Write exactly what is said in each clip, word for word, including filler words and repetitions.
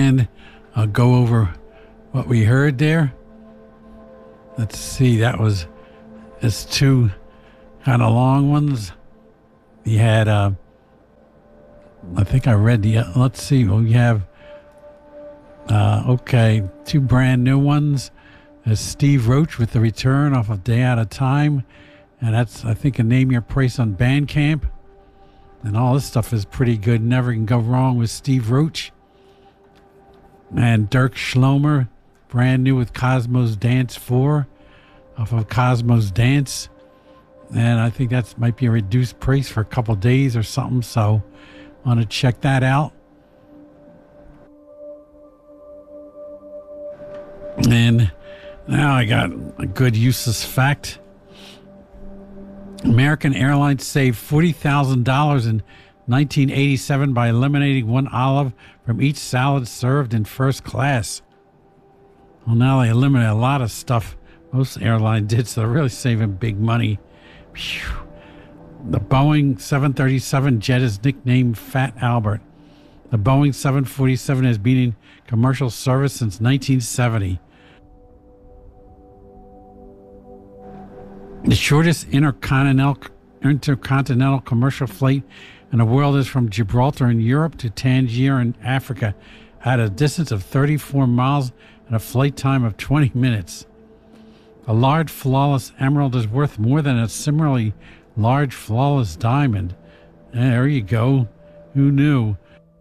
And I'll go over what we heard there. Let's see, that was it's two kind of long ones. You had, uh, I think I read the, uh, let's see, well, you have, uh, okay, two brand new ones. There's Steve Roach with The Return off of Day Out of Time. And that's, I think, a Name Your Price on Bandcamp. And all this stuff is pretty good. Never can go wrong with Steve Roach. And Dirk Schlomer, brand new with Cosmos Dance four off of Cosmos Dance. And I think that might be a reduced price for a couple days or something. So I want to check that out. And now I got a good useless fact. American Airlines saved forty thousand dollars in nineteen eighty-seven by eliminating one olive from each salad served in first class. Well, now they eliminate a lot of stuff. Most airlines did, so they're really saving big money. Phew. The Boeing seven thirty-seven jet is nicknamed Fat Albert. The Boeing seven forty-seven has been in commercial service since nineteen seventy. The shortest intercontinental, intercontinental commercial flight in the world is from Gibraltar in Europe to Tangier in Africa at a distance of thirty-four miles and a flight time of twenty minutes. A large flawless emerald is worth more than a similarly large flawless diamond. There you go. Who knew?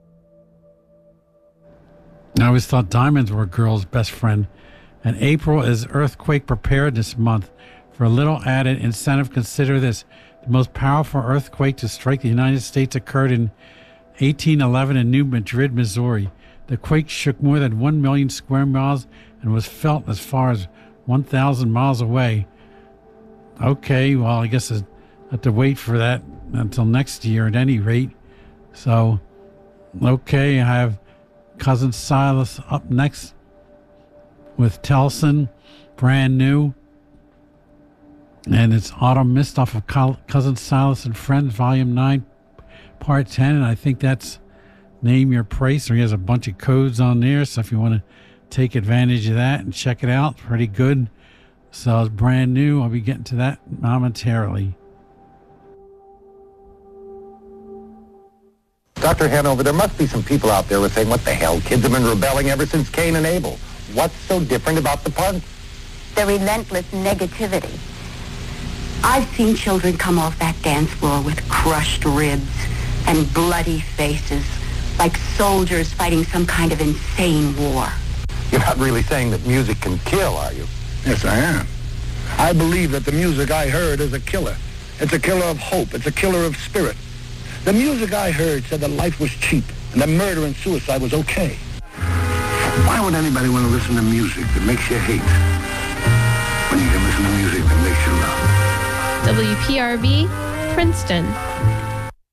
I always thought diamonds were a girl's best friend. And April is Earthquake Preparedness Month. For a little added incentive, consider this. The most powerful earthquake to strike the United States occurred in eighteen eleven in New Madrid, Missouri. The quake shook more than one million square miles and was felt as far as one thousand miles away. Okay, well, I guess I have to wait for that until next year at any rate. So, okay, I have Cousin Silas up next with Telson, brand new. And it's Autumn Mist off of Cousin Silas and Friends, Volume nine, Part ten. And I think that's Name Your Price, or he has a bunch of codes on there. So if you want to take advantage of that and check it out, pretty good. So it's brand new. I'll be getting to that momentarily. Doctor Hanover, there must be some people out there who are saying, what the hell? Kids have been rebelling ever since Cain and Abel. What's so different about the punk? The relentless negativity. I've seen children come off that dance floor with crushed ribs and bloody faces, like soldiers fighting some kind of insane war. You're not really saying that music can kill, are you? Yes, I am. I believe that the music I heard is a killer. It's a killer of hope. It's a killer of spirit. The music I heard said that life was cheap and that murder and suicide was okay. Why would anybody want to listen to music that makes you hate when you can listen to music that makes you love? W P R B, Princeton.